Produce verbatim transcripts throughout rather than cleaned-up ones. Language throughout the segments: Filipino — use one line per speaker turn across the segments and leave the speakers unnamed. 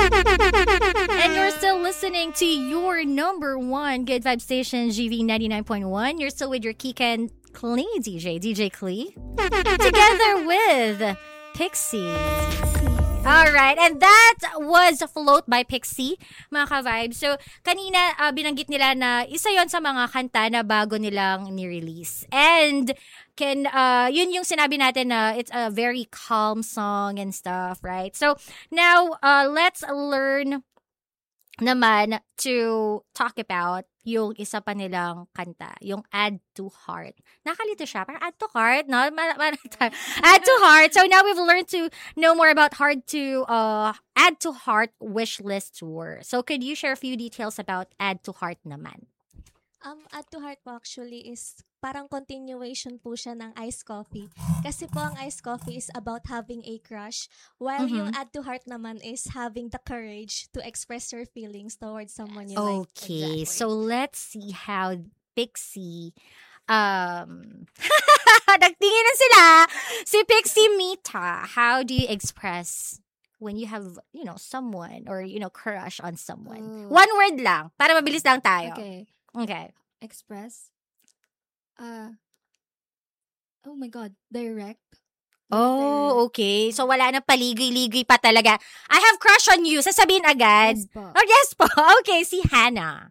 And you're still listening to your number one good vibe station, G V ninety-nine point one. You're still with your Kika and Klee D J, D J Klee. Together with Pixie. Alright, and that was Float by Pixie, mga ka-vibe. So, kanina uh, binanggit nila na isa yon sa mga kanta na bago nilang ni-release. And, can, uh, yun yung sinabi natin na it's a very calm song and stuff, right? So, now, uh, let's learn naman to talk about yung isa pa nilang kanta, yung Add to Heart. Nakalito siya, parang Add to Heart, no? Add to Heart. So now we've learned to know more about hard to uh Add to Heart wish list tour. So could you share a few details about Add to Heart naman?
Um, Add to Heart po actually is parang continuation po siya ng Iced Coffee. Kasi po ang Iced Coffee is about having a crush, while
Mhm.
yung Add to Heart naman is having the courage to express your feelings towards someone you like.
Okay,
Exactly.
so let's see how Pixie um nagtingin na sila. Si Pixie Mita, how do you express when you have, you know, someone or, you know, crush on someone?
Oh.
One word lang, para mabilis lang tayo.
Okay.
Okay.
Express. Uh, oh my God. Direct.
Oh, okay. So, wala nang paligay-ligay pa talaga. I have crush on you. Sasabihin agad.
Yes po.
Oh, yes po. Okay, si Hannah.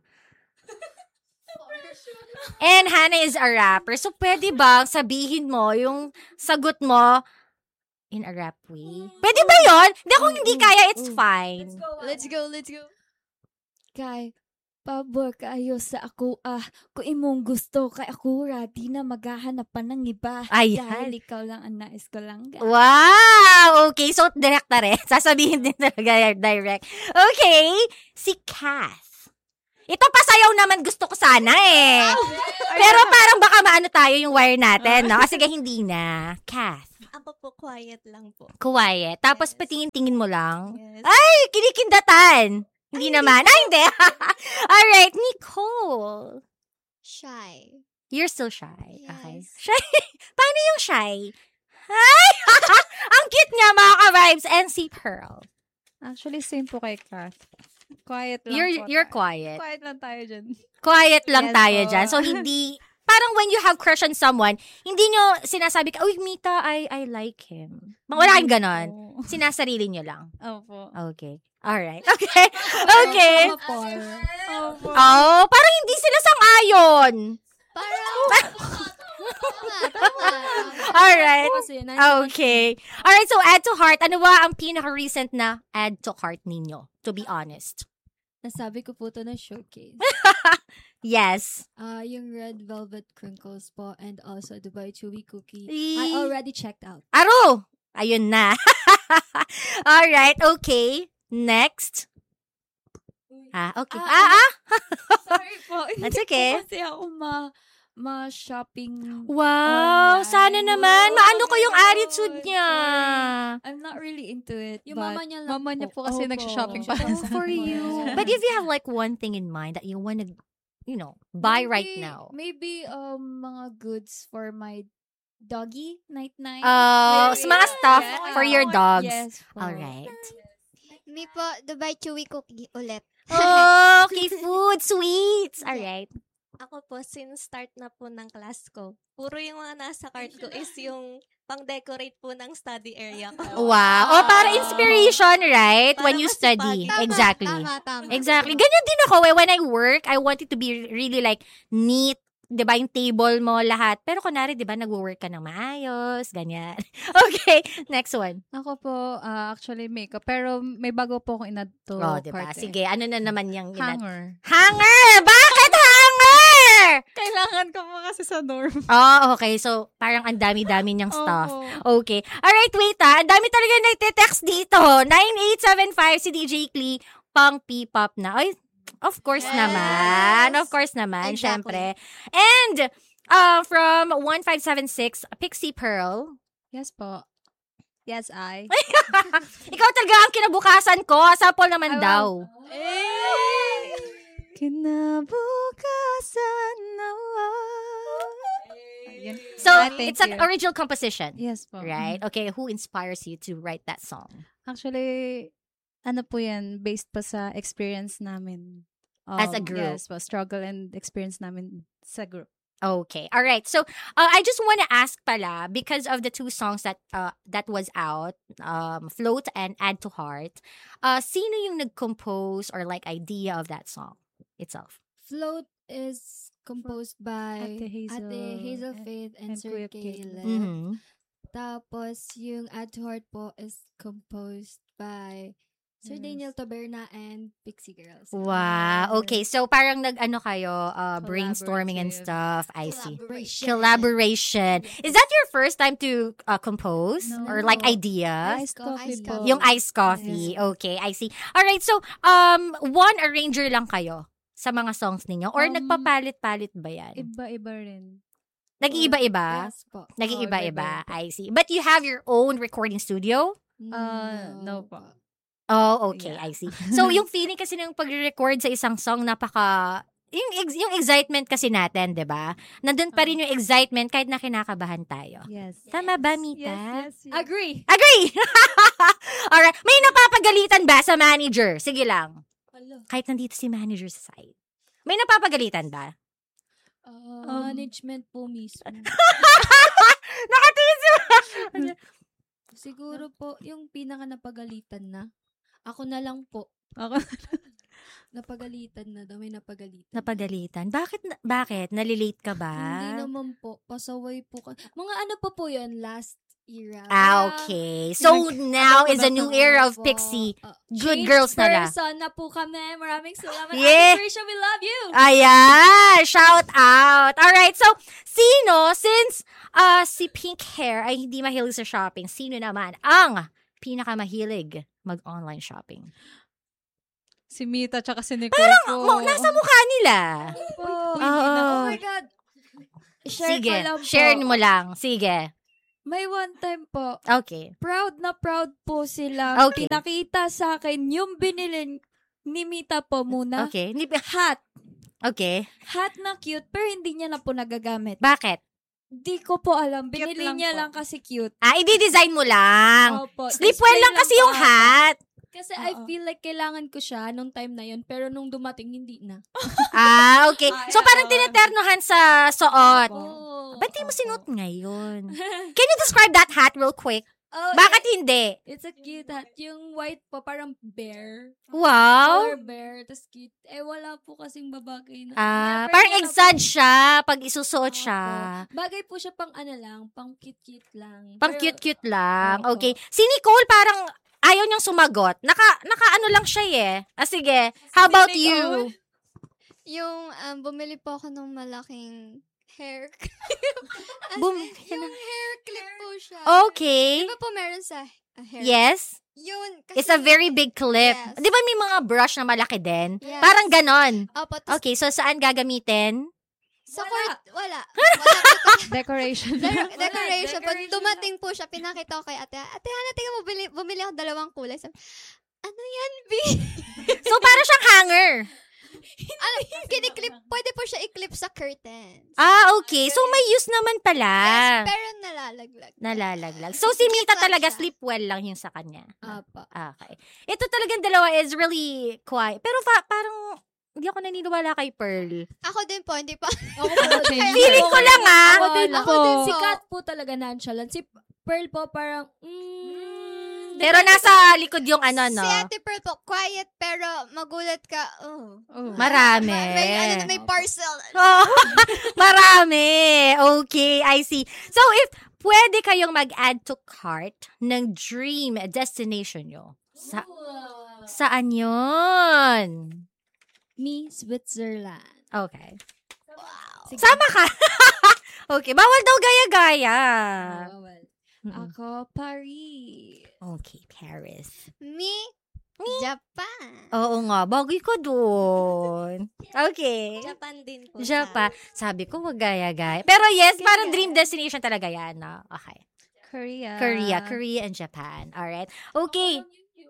And Hannah is a rapper. So, pwede bang sabihin mo yung sagot mo in a rap way? Pwede ba yun? Hindi, kung hindi kaya, it's fine.
Let's go, let's go. Kay, pabor kaayo sa ako ah. Kung imong gusto kay ako ra, di na maghahanap pa ng iba.
Ayan.
Dahil ikaw lang ang nais ko lang.
Wow! Okay, so direct na rin. Sasabihin din talaga direct. Okay, si Kath. Ito pasayaw naman gusto ko sana eh. Pero parang baka maano tayo yung wire natin, no? Kasi hindi na. Kath.
Ako po, quiet lang po.
Quiet. Tapos
Yes.
patingin-tingin mo lang.
Yes.
Ay, kinikindatan. Hindi naman. Ay, hindi. Alright, Nicole.
Shy.
You're still shy. Okay.
Yes.
Shy? Paano yung shy? Ay! Ang cute niya, mga ka-vibes. And si Pearl.
Actually, same po kay Kath. Quiet lang
You're,
po
you're
tayo.
quiet.
Quiet lang tayo dyan.
Quiet lang
Yes
tayo
po.
dyan. So, hindi, parang when you have crush on someone, hindi nyo sinasabi ka, uy, Mita, I, I like him. Mga wala kang ganon.
Opo.
Sinasarili nyo lang.
Opo.
Okay. Alright. Okay. Okay.
Opo.
Opo.
Oh, parang hindi sila sang-ayon.
Parang, tama, tama.
Alright.
Kasi, nandiyan
Okay. Alright, so add to heart. Ano ba ang pinaka-recent na add to heart ninyo? To be honest.
nasabi ko po to na showcase.
Yes.
Ah, yung Red Velvet Crinkles po and also Dubai Chewy Cookie.
Eh.
I already checked out.
Aro! Ayun na. Alright, okay. Next. Ah, okay.
Ah,
Ah, ah.
Sorry po.
That's
Hindi
okay.
po kasi ako ma ma-shopping.
Wow,
online.
sana naman. Maano ko yung
Oh my
attitude
God,
niya.
sorry. I'm not really into it.
Yung
but
mama niya lang Mama niya po
po.
kasi
Opo.
nagsha-shopping para
Oh,
sa
for you. But if you have like one thing in mind that you want to, you know, buy right
Maybe-
now.
Maybe um mga goods for my doggy night night.
Uh,
Maybe.
mga stuff
Yeah.
for your dogs.
Yes. po.
Alright.
Me po, Dubai Chewy Cookie ulit.
Oh, okay, food, sweets. Alright.
Ako po, since start na po ng class ko, puro yung mga nasa cart ko is yung pang-decorate po ng study area ko.
Wow. Oh, para inspiration, right?
Para
When you
masipag.
study.
Tama,
Exactly.
Tama, tama.
Exactly. Ganyan din ako eh. When I work, I want it to be really like neat. 'Di ba yung table mo, lahat. Pero kunwari, 'di ba, nagwo-work ka ng maayos, ganyan. Okay, next one.
Ako po, ah, actually makeup. Pero may bago po akong inad to
Oh, 'di ba?
cart eh.
Sige, ano na naman yung inat-
Hanger.
Hanger! Bakit hanger?
Kailangan ko po kasi sa dorm.
Oh, okay. So, parang ang dami-dami niyang stuff.
Opo.
Okay. Alright, wait ah. Ang dami talaga nagte-text dito. nine eight seven five si D J Klee, pang P-pop na. Ay, of course
Yes.
naman. Of course naman,
Exactly.
syempre. And, uh, from one five seven six, Pixie Pearl.
Yes po. Yes, I.
Ikaw talaga ang kinabukasan ko. Sample naman
I
daw.
Kinabukasan naman. Ayun.
So,
Ah, thank
it's an
you.
original composition.
Yes po.
Right? Okay, who inspires you to write that song?
Actually, ano po yan, based pa sa experience namin.
As a
Um,
group.
Yes, po, struggle and experience namin sa group.
Okay. All right. So, uh, I just want to ask pala, because of the two songs that uh, that was out, um, Float and Add to Heart, uh, sino yung nag-compose or like idea of that song itself?
Float is composed by
Ate Hazel
Ate Hazel
and-
Faith and,
and
Sir
Kuya
Caleb.
Caleb.
Mhm.
Tapos, yung Add to Heart po is composed by Sir
Yes.
Daniel Taberna and Pixie Girls.
Wow. Okay. So, parang nag-ano kayo, uh, brainstorming and
Collaborative.
stuff. I see.
Collaboration.
Collaboration. Is that your first time to uh, compose?
No.
Or like
No.
idea?
Iced coffee
Iced
po.
coffee.
Yung iced coffee. Okay, I see. Alright, so, um, one arranger lang kayo sa mga songs ninyo? Or
Um,
nagpapalit-palit ba yan?
Iba-iba rin.
Nag-iiba-iba?
Yes po.
Nag-iiba-iba.
iba-iba.
I see. But you have your own recording studio?
Uh, no po.
Oh, okay.
Yeah.
I see. So, yung feeling kasi ng pag-record sa isang song, napaka... Yung, ex- yung excitement kasi natin, di ba? Nandun pa rin yung excitement kahit na kinakabahan tayo.
Yes.
Tama ba, Mita?
Yes, yes, yes.
Agree.
Agree! Alright. May napapagalitan ba sa manager? Sige lang.
Hello.
Kahit nandito si manager sa side. May napapagalitan ba?
Uh,
Um,
management po mismo.
Nakatingin si
Siguro po, yung pinaka napagalitan na. Ako na lang po.
Ako.
Napagalitan na daw. May napagalitan.
Napagalitan? Bakit? na- Bakit? Nalilate ka ba?
Hindi naman po. Pasaway po. Ka- Mga ano pa po yun? Last era.
Ah, okay. So, now is a new era of Pixie. Good girls na lang.
person na po kami. Maraming salamat.
Yeah.
Ate Krisha, we love you.
Ayan! Shout out! Alright, so, sino, since uh, si Pink Hair ay hindi mahilig sa shopping, sino naman ang pinakamahilig mag-online shopping?
Si Mita tsaka si Nicole
Parang,
po.
mo, nasa mukha nila.
Oh,
Oo.
oh my God. Share
Sige,
ko lang po.
share mo lang. Sige.
May one time po,
Okay.
proud na proud po sila.
Okay.
Pinakita sa akin yung binili ni Mita po muna.
Okay. Hindi-
Hat.
Okay.
Hat na cute, pero hindi niya na po nagagamit.
Bakit?
Di ko po alam.
Cute
Binili
lang
niya
po.
lang kasi cute.
Ah, i-design mo lang.
Opo.
Sleepwell
Display
lang kasi yung
po ata.
hat.
Kasi I
Oo.
feel like kailangan ko siya nung time na yun, pero nung dumating, hindi na.
Ah, okay.
Ay,
So, parang
oo.
tineternohan sa suot.
Oh,
Ba't di mo sinuot ngayon? Can you describe that hat real quick?
Oh,
Bakit hindi?
It's a cute hat. Yung white po, parang bear.
Wow.
Color bear. Tapos cute. Eh, wala po kasing babagay na.
Ah,
Never
parang
niya na
exad
po-
siya pag isusuot siya.
Opo. Bagay po siya pang ano lang, pang cute-cute lang.
Pang
Pero-
cute-cute lang.
Opo.
Okay. Si Nicole parang ayaw niyang sumagot. Naka, naka ano lang siya eh. Ah, sige. How about you?
Yung um, bumili po ako ng malaking hair. As
Bum-
in, yung hair clip po siya.
Okay.
Di ba po meron sa uh, hair?
Yes.
Yun. Kasi,
It's a very big clip.
Yes.
Di ba may mga brush na malaki din?
Yes.
Parang ganon.
Opo, tas
Okay, so saan gagamitin?
sa
Wala.
court, wala. Wala po.
Decoration.
De- decoration. Pag
Decoration
dumating po siya, pinakita ko kay ate, ate Hana, tingnan mo, bumili, bumili ako dalawang kulay. Sabi, ano yan, B?
So, parang siyang hanger.
ano, kiniklip, pwede po siya i-clip sa curtains.
Ah, okay. So, may use naman pala.
Yes, pero nalalaglag.
Nalalaglag. So, si Mita
Cute lang
talaga
siya.
sleep well lang yung sa kanya.
Apa.
Okay. Ito talagang dalawa is really quiet. Pero fa- parang hindi ako naniniwala kay Pearl.
Ako din po, hindi pa.
Ako po din.
Feeling ko lang ah.
Ako din
Ako
po.
din po.
Si Kat po talaga nonchalant. Si Pearl po parang, mm,
Pero nasa likod yung ano, no?
Si Ate Pearl po, quiet, pero magulat ka. Oh.
Oh.
Marami.
May, ano, na, may parcel.
Oh, marami. Okay, I see. So, if pwede kayong mag-add to cart ng dream destination nyo, sa saan yun?
me, Switzerland.
Okay.
Wow.
Sige.
Sama ka. Okay, bawal daw gaya-gaya.
Bawal.
Mm-mm.
Ako, Paris.
Okay, Paris.
Me, Japan.
Oo nga, bagay ko dun. Okay.
Japan din po.
Japan. Sabi ko, wag gaya-gaya. Pero yes, parang dream destination talaga yan. No? Okay.
Korea.
Korea, Korea and Japan. Alright. Okay.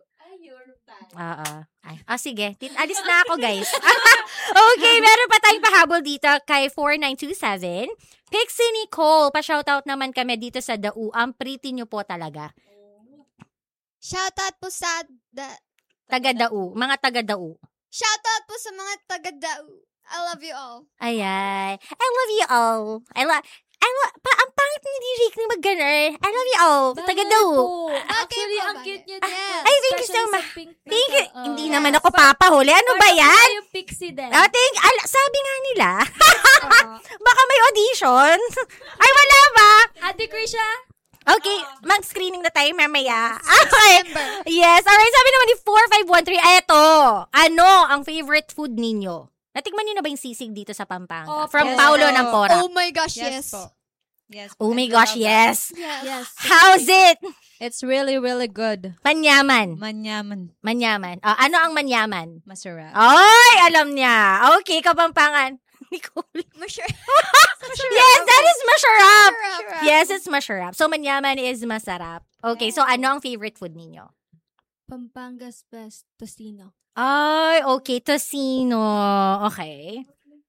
Oo. Ay, ah, sige. Tit- Alis na ako, guys. Okay, meron pa tayong pahabol dito kay four nine two seven. Pixie Nicole, pa-shoutout naman kami dito sa Dau. Ang pretty nyo po talaga.
Shoutout po sa the
Taga-Dau. Mga taga-Dau.
Shoutout po sa mga taga-Dau. I love you all.
Ayan. I love you all. I love... I lo- pa, ang pangit ni D J Kling mag-ganon. I love you all. Taga-Dau.
Actually,
po,
ang
bagay.
cute niya
Yes.
din.
Ay, thank you so
Especially
much.
sa pink
Thank you.
Oo.
Hindi
Yes.
naman ako papahuli. Ano ba
Parang
yan?
ako yung pixie din.
Oh, thank, ala, sabi nga nila.
Oo.
Baka may audition. Ay, wala ba?
Ate Krisha?
Okay, mag-screening na tayo mamaya. Okay.
Remember.
Yes, alright. Sabi naman ni four five one three, eto. Ano ang favorite food ninyo? Natikman niyo na ba yung sisig dito sa Pampanga?
Oh,
From
yes.
Paulo
Oh.
ng Pora.
Oh my gosh, yes.
po. Yes.
Oh
po.
my
I
gosh,
love that.
yes.
Yes.
Yes.
How's it?
It's really, really good.
Manyaman.
Manyaman.
Manyaman. Ah, ano ang manyaman?
Masarap.
Ay, alam niya. Okay, Kapampangan. Nicole.
Masure.
Yes, that is masarap.
Masarap.
Yes, it's masarap. So, manyaman is masarap. Okay, so ano ang favorite food ninyo?
Pampanga's best tocino.
Ay, okay, tocino. Okay.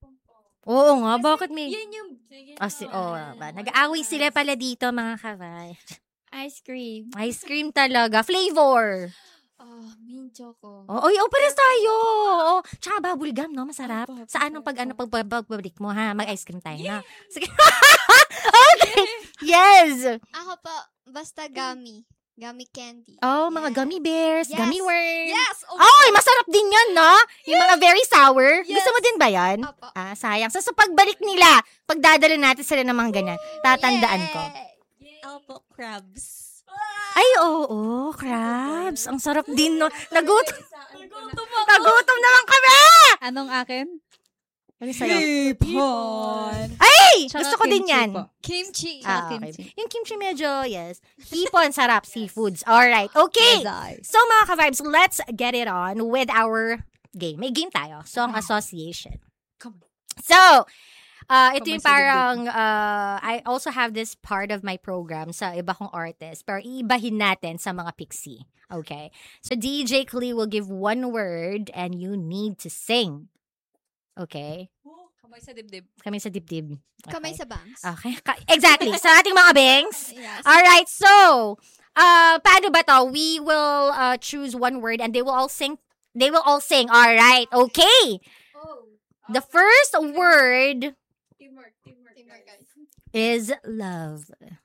Oo nga, bakit may...
Yun yung...
Oh, si, oh, ba? Nag-aaway sila pala dito, mga kabay.
Ice cream.
Ice cream talaga. Flavor.
Oh, min choco.
Oh, oy, oh, pares tayo. Oh, tsaka bubble gum, no? Masarap.
Opo,
Saan ang
opo.
pag, ano, pag, pag, pagbalik mo, ha? Mag-ice cream tayo, na. Sige. Okay. Yes.
Ako po, basta gummy. Gummy candy.
Oh, mga
Yes.
gummy bears,
Yes.
gummy worms.
Yes! Oh,
Ay, masarap din yan, no? Yung mga very sour.
Yes.
Gusto mo din ba yan?
Opo.
Ah, sayang. So, sa pagbalik nila, pagdadala natin sila ng mga ganyan, tatandaan ko.
Yay!
Opo, crabs.
Ay, oo, crabs. Ang sarap din, no? Nagutom. Nagutom naman kami!
Anong akin?
Ano sa'yo?
Hipon.
Ay!
Tsaka
Gusto ko din
kimchi
yan.
po.
Kimchi.
Ah,
Tsaka
okay.
kimchi.
Yung kimchi medyo, yes. Hipon, sarap. Seafoods. Alright. Okay.
Yes, I.
So, mga ka-vibes, let's get it on with our game. May game tayo. Song Association.
Come on.
So, uh, ito
Kamay
yung
sa
parang, uh, I also have this part of my program sa iba kong artist, pero iibahin natin sa mga pixie. Okay? So, D J Klee will give one word and you need to sing. Okay?
Kamay sa dibdib.
Kami sa dibdib. Okay.
Kamay sa bangs.
Okay. Ka- exactly. Sa ating mga bangs.
Yes.
Alright, so, uh, paano ba to? We will uh, choose one word and they will all sing. They will all sing. Alright, okay. The first word
Teamwork. Teamwork.
Teamwork, guys.
is love.